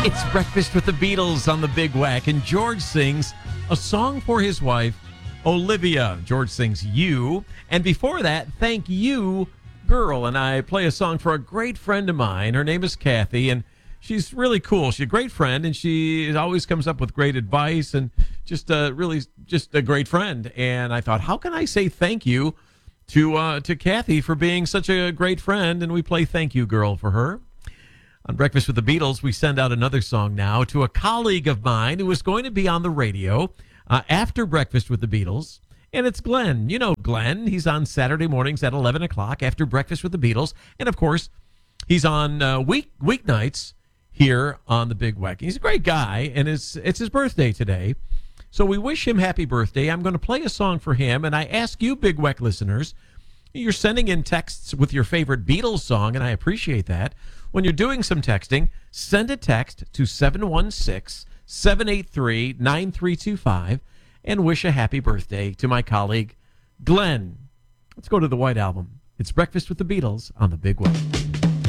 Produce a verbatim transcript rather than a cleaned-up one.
It's Breakfast with the Beatles on the Big Wack, and George sings a song for his wife, Olivia. George sings You, and before that, Thank You, Girl. And I play a song for a great friend of mine. Her name is Kathy, and she's really cool. She's a great friend, and she always comes up with great advice and just uh, really just a great friend. And I thought, how can I say thank you to uh, to Kathy for being such a great friend? And we play Thank You, Girl for her. On Breakfast with the Beatles, we send out another song now to a colleague of mine who is going to be on the radio uh, after Breakfast with the Beatles, and it's Glenn. You know Glenn. He's on Saturday mornings at eleven o'clock after Breakfast with the Beatles, and of course, he's on uh, week weeknights here on the Big Wack. He's a great guy, and it's, it's his birthday today, so we wish him happy birthday. I'm going to play a song for him, and I ask you, Big Wack listeners, you're sending in texts with your favorite Beatles song, and I appreciate that. When you're doing some texting, send a text to seven one six, seven eight three, nine three two five and wish a happy birthday to my colleague, Glenn. Let's go to the White Album. It's Breakfast with the Beatles on the Big Wack.